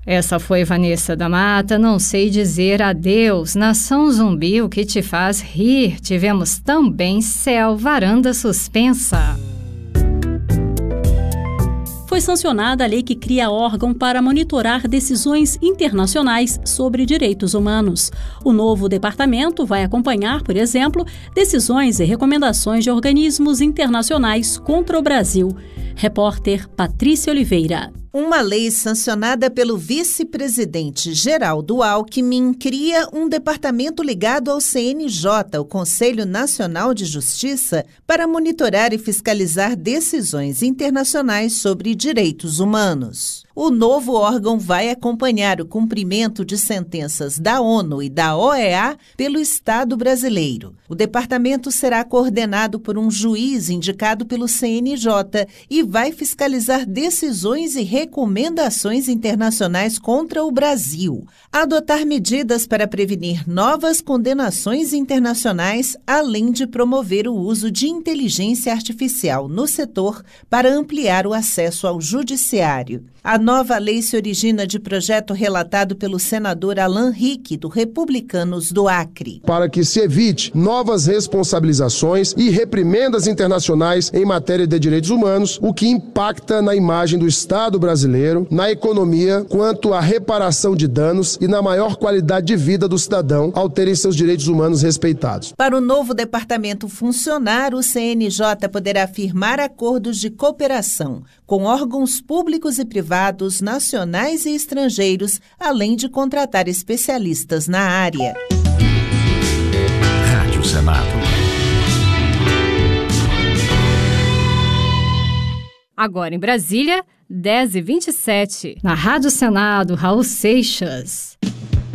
Essa foi Vanessa da Mata, Não Sei Dizer Adeus. Nação Zumbi, o que te faz rir. Tivemos também Céu, Varanda Suspensa. Foi sancionada a lei que cria órgão para monitorar decisões internacionais sobre direitos humanos. O novo departamento vai acompanhar, por exemplo, decisões e recomendações de organismos internacionais contra o Brasil. Repórter Patrícia Oliveira. Uma lei sancionada pelo vice-presidente Geraldo Alckmin cria um departamento ligado ao CNJ, o Conselho Nacional de Justiça, para monitorar e fiscalizar decisões internacionais sobre direitos humanos. O novo órgão vai acompanhar o cumprimento de sentenças da ONU e da OEA pelo Estado brasileiro. O departamento será coordenado por um juiz indicado pelo CNJ e vai fiscalizar decisões e recomendações internacionais contra o Brasil, adotar medidas para prevenir novas condenações internacionais, além de promover o uso de inteligência artificial no setor para ampliar o acesso ao judiciário. A nova lei se origina de projeto relatado pelo senador Alan Rick, do Republicanos do Acre. Para que se evite novas responsabilizações e reprimendas internacionais em matéria de direitos humanos, o que impacta na imagem do Estado brasileiro, na economia, quanto à reparação de danos e na maior qualidade de vida do cidadão ao terem seus direitos humanos respeitados. Para o novo departamento funcionar, o CNJ poderá firmar acordos de cooperação com órgãos públicos e privados, nacionais e estrangeiros, além de contratar especialistas na área. Rádio Senado. Agora em Brasília, 10h27. Na Rádio Senado, Raul Seixas.